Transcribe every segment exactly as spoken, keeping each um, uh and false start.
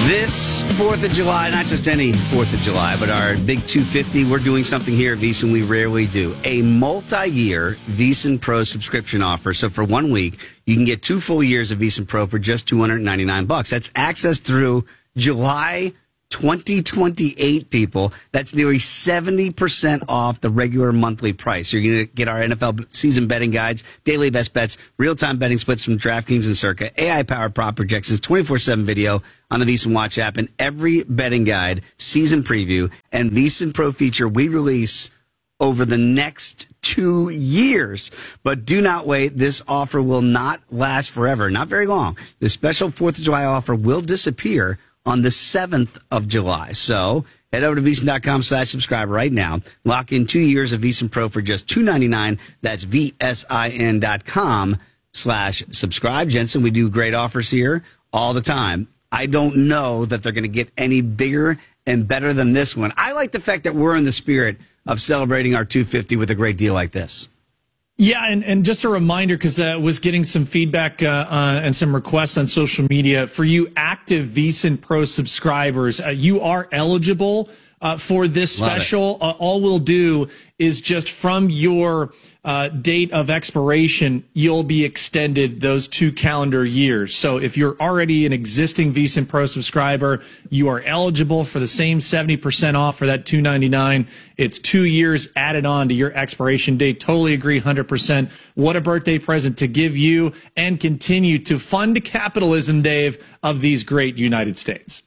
This fourth of July, not just any fourth of July, but our big two fifty, we're doing something here at VEASAN we rarely do. A multi-year VEASAN Pro subscription offer. So for one week, you can get two full years of VEASAN Pro for just two hundred ninety-nine bucks. That's access through July twenty twenty-eight, people. That's nearly seventy percent off the regular monthly price. You're going to get our N F L season betting guides, daily best bets, real-time betting splits from DraftKings and Circa, A I-powered prop projections, twenty-four seven video on the VEASAN Watch app, and every betting guide, season preview, and VEASAN Pro feature we release over the next two years. But do not wait. This offer will not last forever. Not very long. The special fourth of July offer will disappear on the seventh of July. So head over to VEASAN.com slash subscribe right now. Lock in two years of VEASAN Pro for just two ninety-nine. That's V-S-I-N dot com slash subscribe. Jensen, we do great offers here all the time. I don't know that they're going to get any bigger and better than this one. I like the fact that we're in the spirit of celebrating our two fifty with a great deal like this. Yeah, and, and just a reminder, because I uh, was getting some feedback uh, uh, and some requests on social media. For you active VEASAN Pro subscribers, uh, you are eligible uh, for this special. Uh, all we'll do is just from your uh, date of expiration, you'll be extended those two calendar years. So if you're already an existing VEASAN Pro subscriber, you are eligible for the same seventy percent off for that two ninety-nine. It's two years added on to your expiration date. Totally agree, one hundred percent. What a birthday present to give you and continue to fund capitalism, Dave, of these great United States.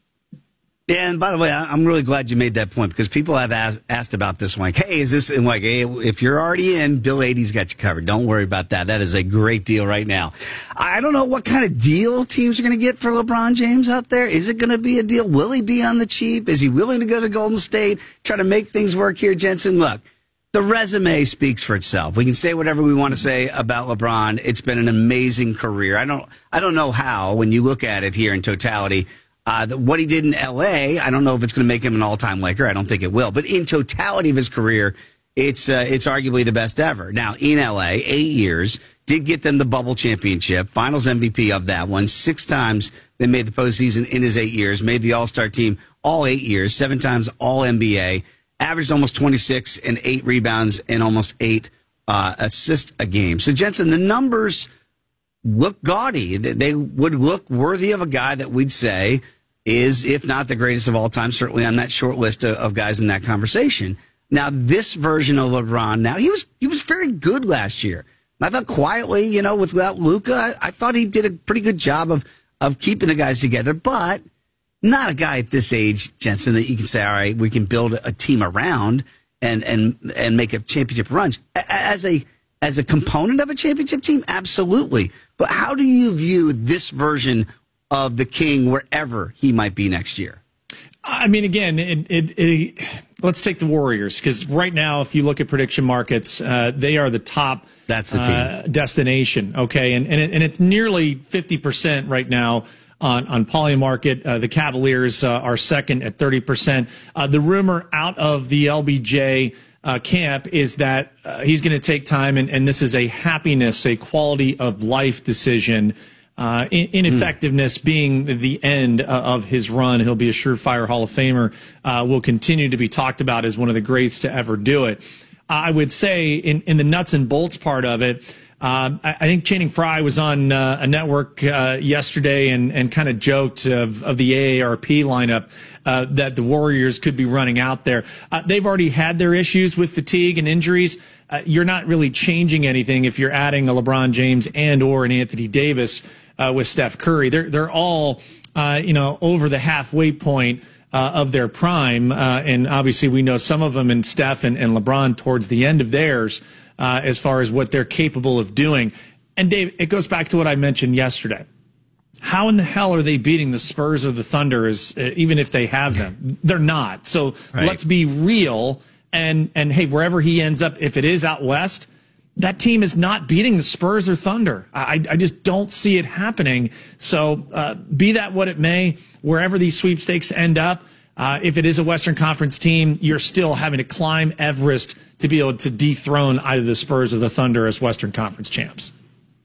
Yeah, and by the way, I'm really glad you made that point, because people have asked, asked about this one. Like, hey, is this, and like, hey, if you're already in, Bill eighty's got you covered. Don't worry about that. That is a great deal right now. I don't know what kind of deal teams are going to get for LeBron James out there. Is it going to be a deal? Will he be on the cheap? Is he willing to go to Golden State, try to make things work here, Jensen? Look, the resume speaks for itself. We can say whatever we want to say about LeBron. It's been an amazing career. I don't, I don't know how, when you look at it here in totality, Uh, the, what he did in L A, I don't know if it's going to make him an all-time Laker. I don't think it will. But in totality of his career, it's uh, it's arguably the best ever. Now, in L A, eight years, did get them the bubble championship, finals M V P of that one. Six times they made the postseason in his eight years, made the all-star team all eight years, seven times all N B A, averaged almost twenty-six and eight rebounds and almost eight uh, assists a game. So, Jensen, the numbers look gaudy. They would look worthy of a guy that we'd say is, if not the greatest of all time, certainly on that short list of, of guys in that conversation. Now, this version of LeBron, now, he was he was very good last year. I thought quietly, you know, without Luka, I, I thought he did a pretty good job of, of keeping the guys together, but not a guy at this age, Jensen, that you can say, all right, we can build a team around and and and make a championship run. As a as a component of a championship team, absolutely. But how do you view this version of the King wherever he might be next year? I mean, again, it, it, it, let's take the Warriors, because right now, if you look at prediction markets, uh, they are the top That's the team. Uh, destination. Okay, and and, it, and it's nearly fifty percent right now on on Polymarket. Uh, the Cavaliers uh, are second at thirty percent. Uh, the rumor out of the L B J uh, camp is that uh, he's going to take time, and, and this is a happiness, a quality of life decision. Uh, ineffectiveness mm. being the end uh, of his run. He'll be a surefire Hall of Famer, uh, will continue to be talked about as one of the greats to ever do it. I would say in, in the nuts and bolts part of it, uh, I, I think Channing Frye was on uh, a network uh, yesterday and, and kind of joked of, of the A A R P lineup uh, that the Warriors could be running out there. Uh, they've already had their issues with fatigue and injuries. Uh, you're not really changing anything if you're adding a LeBron James and or an Anthony Davis Uh, with Steph Curry. They're they're all uh, you know over the halfway point uh, of their prime, uh, and obviously we know some of them in Steph and, and LeBron towards the end of theirs uh, as far as what they're capable of doing. And Dave, it goes back to what I mentioned yesterday. How in the hell are they beating the Spurs or the Thunder, as, uh, even if they have them? They're not. So right. Let's be real. And and hey, wherever he ends up, if it is out west, that team is not beating the Spurs or Thunder. I, I just don't see it happening. So uh, be that what it may, wherever these sweepstakes end up, uh, if it is a Western Conference team, you're still having to climb Everest to be able to dethrone either the Spurs or the Thunder as Western Conference champs.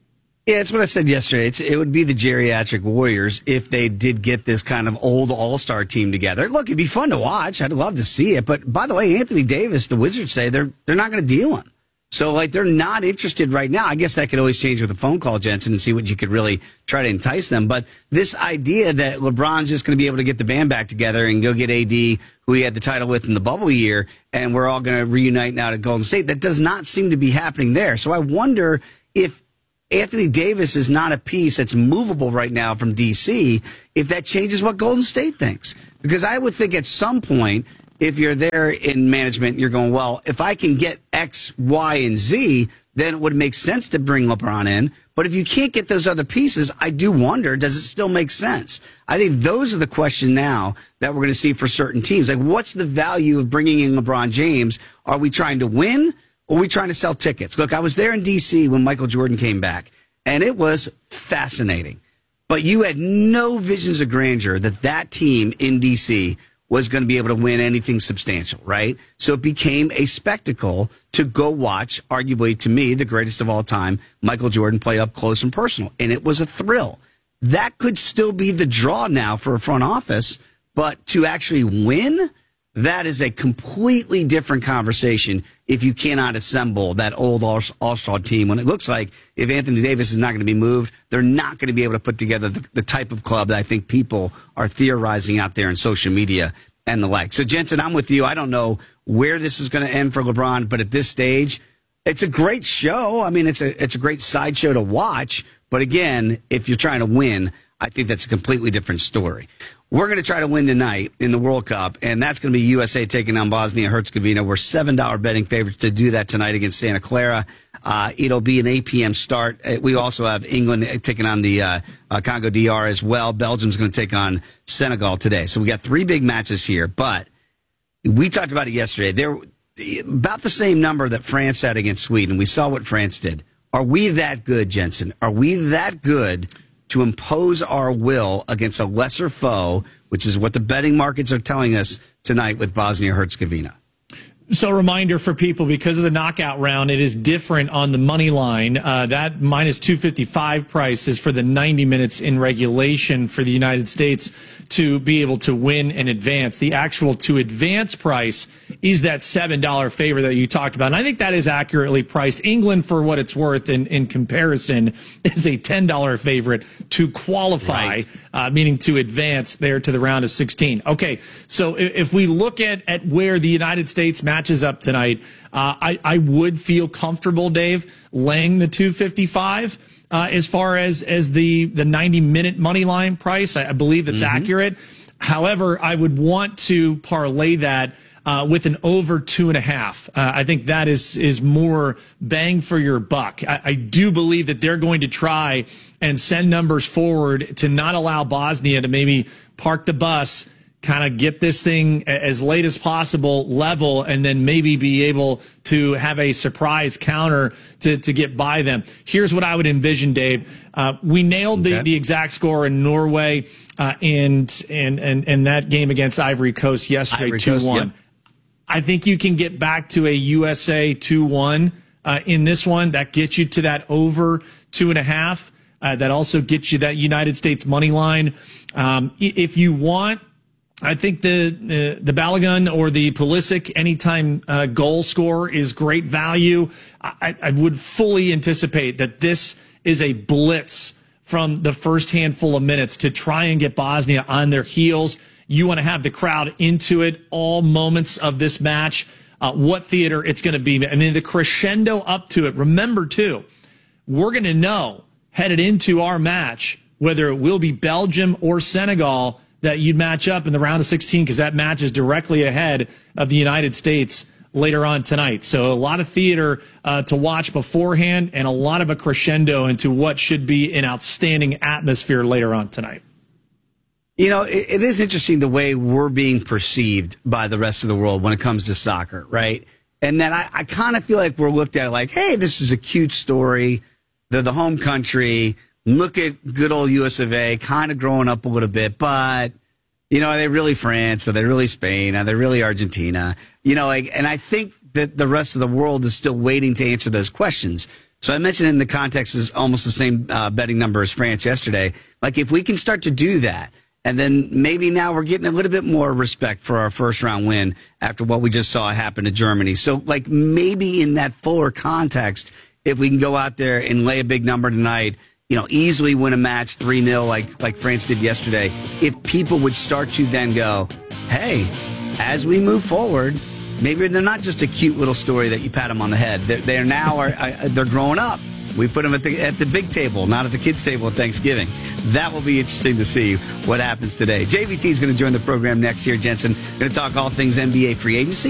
Yeah, it's what I said yesterday. It's, it would be the geriatric Warriors if they did get this kind of old all-star team together. Look, it'd be fun to watch. I'd love to see it. But by the way, Anthony Davis, the Wizards say they're they're not going to deal him. So, like, they're not interested right now. I guess that could always change with a phone call, Jensen, and see what you could really try to entice them. But this idea that LeBron's just going to be able to get the band back together and go get A D, who he had the title with in the bubble year, and we're all going to reunite now to Golden State, that does not seem to be happening there. So I wonder if Anthony Davis is not a piece that's movable right now from D C, if that changes what Golden State thinks. Because I would think at some point, if you're there in management, you're going, well, if I can get X, Y, and Z, then it would make sense to bring LeBron in. But if you can't get those other pieces, I do wonder, does it still make sense? I think those are the questions now that we're going to see for certain teams. Like, what's the value of bringing in LeBron James? Are we trying to win, or are we trying to sell tickets? Look, I was there in D C when Michael Jordan came back, and it was fascinating. But you had no visions of grandeur that that team in D C was going to be able to win anything substantial, right? So it became a spectacle to go watch, arguably to me, the greatest of all time, Michael Jordan play up close and personal. And it was a thrill. That could still be the draw now for a front office, but to actually win, that is a completely different conversation if you cannot assemble that old all-star team. When it looks like if Anthony Davis is not going to be moved, they're not going to be able to put together the, the type of club that I think people are theorizing out there in social media and the like. So, Jensen, I'm with you. I don't know where this is going to end for LeBron, but at this stage, it's a great show. I mean, it's a it's a great sideshow to watch. But again, if you're trying to win, I think that's a completely different story. We're going to try to win tonight in the World Cup, and that's going to be U S A taking on Bosnia-Herzegovina. We're seven dollar betting favorites to do that tonight against Santa Clara. Uh, it'll be an eight p.m. start. We also have England taking on the uh, uh, Congo D R as well. Belgium's going to take on Senegal today. So we got three big matches here, but we talked about it yesterday. They're about the same number that France had against Sweden. We saw what France did. Are we that good, Jensen? Are we that good to impose our will against a lesser foe, which is what the betting markets are telling us tonight with Bosnia-Herzegovina? So reminder for people, because of the knockout round, it is different on the money line. Uh, that minus two fifty-five price is for the ninety minutes in regulation for the United States to be able to win and advance. The actual to advance price is that seven dollar favor that you talked about. And I think that is accurately priced. England, for what it's worth in, in comparison, is a ten dollar favorite to qualify, right. uh, meaning to advance there to the round of sixteen. Okay, so if, if we look at, at where the United States matches up tonight, uh, I, I would feel comfortable, Dave, laying the two fifty-five. Uh, as far as, as the, the ninety minute money line price, I, I believe that's mm-hmm. accurate. However, I would want to parlay that uh, with an over two and a half. Uh, I think that is, is more bang for your buck. I, I do believe that they're going to try and send numbers forward to not allow Bosnia to maybe park the bus, kind of get this thing as late as possible level, and then maybe be able to have a surprise counter to, to get by them. Here's what I would envision, Dave. Uh, we nailed the, okay. the exact score in Norway uh, and, and, and, and that game against Ivory Coast yesterday, two one. Yep. I think you can get back to a U S A two one uh, in this one. That gets you to that over two and a half. Uh, that also gets you that United States money line. Um, if you want, I think the the, the Balogun or the Pulisic anytime uh, goal score is great value. I, I would fully anticipate that this is a blitz from the first handful of minutes to try and get Bosnia on their heels. You want to have the crowd into it all moments of this match. Uh, what theater it's going to be. I mean, the crescendo up to it. Remember, too, we're going to know headed into our match whether it will be Belgium or Senegal that you'd match up in the round of sixteen, because that match is directly ahead of the United States later on tonight. So a lot of theater uh, to watch beforehand and a lot of a crescendo into what should be an outstanding atmosphere later on tonight. You know, it, it is interesting the way we're being perceived by the rest of the world when it comes to soccer, right? And then I, I kind of feel like we're looked at like, hey, this is a cute story. They're the home country. Look at good old U S of A, kind of growing up a little bit, but, you know, are they really France? Are they really Spain? Are they really Argentina? You know, like, and I think that the rest of the world is still waiting to answer those questions. So I mentioned in the context is almost the same uh, betting number as France yesterday. Like if we can start to do that, and then maybe now we're getting a little bit more respect for our first round win after what we just saw happen to Germany. So like maybe in that fuller context, if we can go out there and lay a big number tonight, you know, easily win a match three nil like like France did yesterday, if people would start to then go, hey, as we move forward, maybe they're not just a cute little story that you pat them on the head. They're, they're now are they're growing up. We put them at the at the big table, not at the kids' table at Thanksgiving. That will be interesting to see what happens today. J V T is going to join the program next year. Jensen going to talk all things N B A free agency.